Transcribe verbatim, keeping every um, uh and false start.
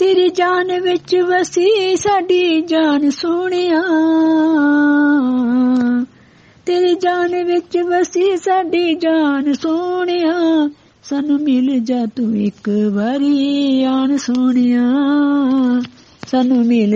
ਤੇਰੀ ਜਾਨ ਵਿੱਚ ਵਸੀ ਸਾਡੀ ਜਾਨ ਸੋਹਣਿਆ, ਤੇਰੀ ਜਾਨ ਵਿੱਚ ਵਸੀ ਸਾਡੀ ਜਾਨ ਸੋਹਣਿਆ, ਸਾਨੂੰ ਮਿਲ ਜਾ ਤੂੰ ਇੱਕ ਵਾਰੀ ਆਣ ਸੋਹਣਿਆ, ਸਾਨੂੰ ਮਿਲ